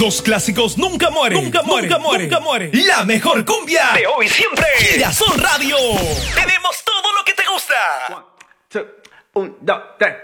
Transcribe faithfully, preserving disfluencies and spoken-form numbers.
Los clásicos nunca mueren. Nunca mueren. Nunca mueren. Nunca mueren. La mejor cumbia de hoy siempre. Girasol Radio. Tenemos todo lo que te gusta. One, two, un, dos, tres.